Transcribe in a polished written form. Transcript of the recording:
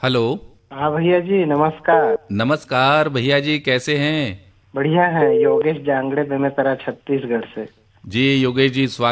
Hello. हाँ भैया जी, नमस्कार। नमस्कार भैया जी, कैसे हैं? बढ़िया है। योगेश जांगड़े बेमेतरा छत्तीसगढ़ से। जी योगेश जी, स्वागत